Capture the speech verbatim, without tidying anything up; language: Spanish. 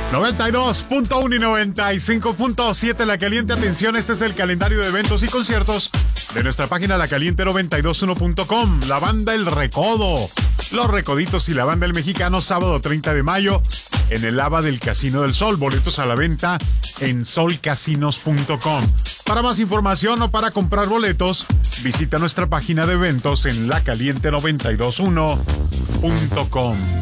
noventa y dos punto uno y noventa y cinco punto siete La Caliente. Atención, este es el calendario de eventos y conciertos de nuestra página la caliente noventa y dos punto uno punto com. La banda El Recodo, Los Recoditos y la banda El Mexicano, sábado treinta de mayo en el Lava del Casino del Sol. Boletos a la venta en sol casinos punto com. Para más información o para comprar boletos, visita nuestra página de eventos en la caliente noventa y dos punto uno punto com.